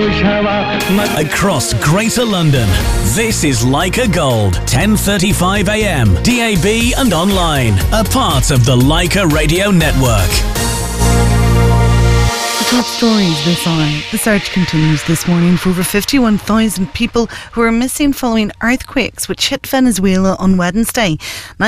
Across Greater London, this is Leica Gold, 10:35 a.m. DAB and online, a part of the Leica Radio Network. Top stories this hour. The search continues this morning for over 51,000 people who are missing following earthquakes which hit Venezuela on Wednesday.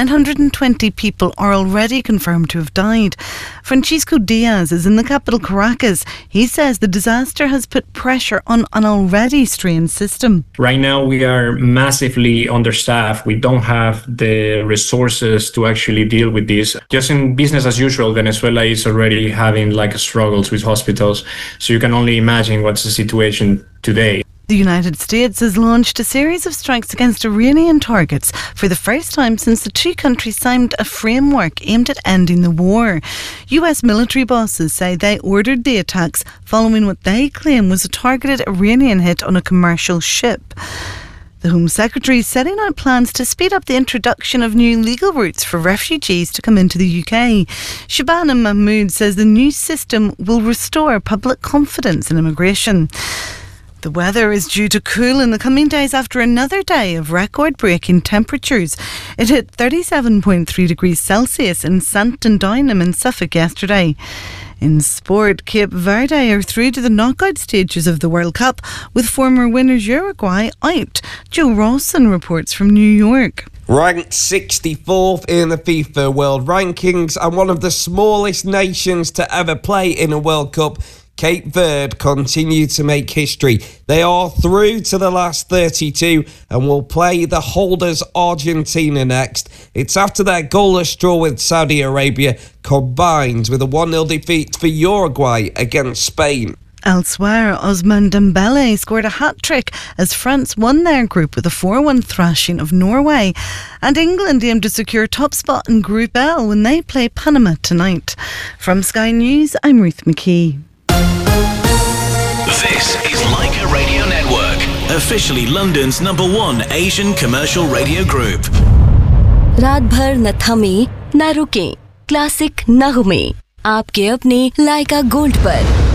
920 people are already confirmed to have died. Francisco Diaz is in the capital Caracas. He says the disaster has put pressure on an already strained system. Right now we are massively understaffed. We don't have the resources to actually deal with this. Just in business as usual, Venezuela is already having struggles with hospitals. So you can only imagine what's the situation today. The United States has launched a series of strikes against Iranian targets for the first time since the two countries signed a framework aimed at ending the war. US military bosses say they ordered the attacks following what they claim was a targeted Iranian hit on a commercial ship. The Home Secretary is setting out plans to speed up the introduction of new legal routes for refugees to come into the UK. Shabana Mahmood says the new system will restore public confidence in immigration. The weather is due to cool in the coming days after another day of record-breaking temperatures. It hit 37.3 degrees Celsius in Santodown in Suffolk yesterday. In sport, Cape Verde are through to the knockout stages of the World Cup, with former winners Uruguay out. Joe Rawson reports from New York. Ranked 64th in the FIFA World Rankings and one of the smallest nations to ever play in a World Cup, Cape Verde continue to make history. They are through to the last 32 and will play the holders Argentina next. It's after their goalless draw with Saudi Arabia combined with a 1-0 defeat for Uruguay against Spain. Elsewhere, Ousmane Dembele scored a hat-trick as France won their group with a 4-1 thrashing of Norway. And England aim to secure top spot in Group L when they play Panama tonight. From Sky News, I'm Ruth McKee. This is Leica Radio Network, officially London's #1 Asian commercial radio group. रात भर न थमे न रुके, classic नगमे आपके अपने लाइका gold पर।